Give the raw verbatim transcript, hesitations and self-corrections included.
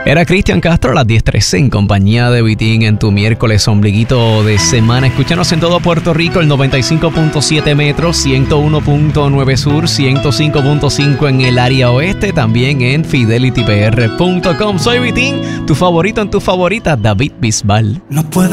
Era Cristian Castro a las diez trece en compañía de Vitín en tu miércoles ombliguito de semana. Escúchanos en todo Puerto Rico, el noventa y cinco punto siete metros, ciento uno punto nueve sur, ciento cinco punto cinco en el área oeste, también en fidelity p r punto com. Soy Vitín, tu favorito en tu favorita, David Bisbal. No puedo